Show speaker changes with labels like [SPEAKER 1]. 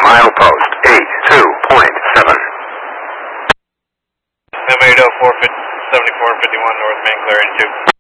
[SPEAKER 1] Milepost 82.7.
[SPEAKER 2] Number 804, 74, 51 North Main, clearing 2.